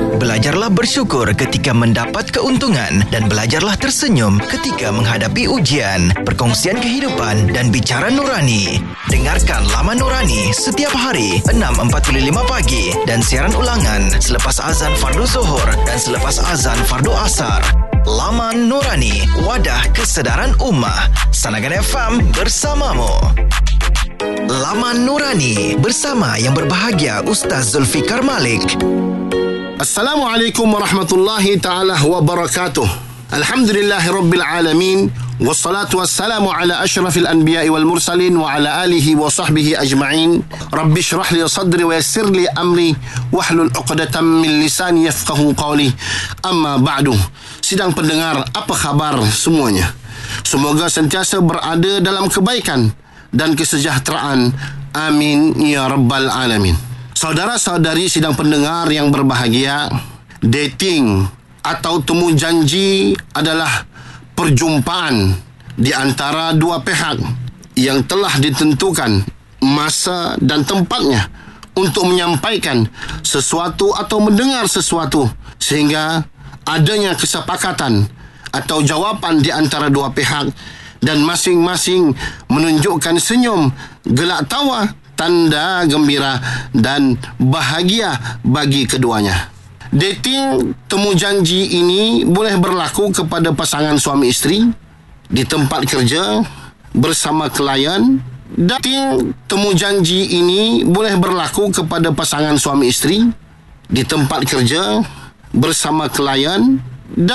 Belajarlah bersyukur ketika mendapat keuntungan dan belajarlah tersenyum ketika menghadapi ujian. Perkongsian kehidupan dan bicara nurani. Dengarkan Laman Nurani setiap hari 6.45 pagi dan siaran ulangan selepas azan fardu zuhur dan selepas azan fardu asar. Laman Nurani, wadah kesedaran ummah. Sanagan FM bersamamu. Laman Nurani bersama yang berbahagia Ustaz Zulfikar Malik. Assalamualaikum warahmatullahi ta'ala wabarakatuh. Alhamdulillahirabbil alamin. Wassalatu wassalamu ala asyrafil anbiya'i wal mursalin wa ala alihi wa sahbihi ajma'in. Rabbi syrah li sadri wa yassir li amri wahlul 'uqdatam min lisani yafqahu qawli. Amma ba'du. Sidang pendengar, apa khabar semuanya? Semoga sentiasa berada dalam kebaikan dan kesejahteraan. Amin ya rabbal alamin. Saudara-saudari sidang pendengar yang berbahagia, dating atau temu janji adalah perjumpaan di antara dua pihak yang telah ditentukan masa dan tempatnya untuk menyampaikan sesuatu atau mendengar sesuatu, sehingga adanya kesepakatan atau jawapan di antara dua pihak dan masing-masing menunjukkan senyum, gelak tawa, tanda gembira dan bahagia bagi keduanya. Dating temu janji ini boleh berlaku kepada pasangan suami isteri, di tempat kerja, bersama klien. Dating temu janji ini boleh berlaku kepada pasangan suami isteri, di tempat kerja, bersama klien.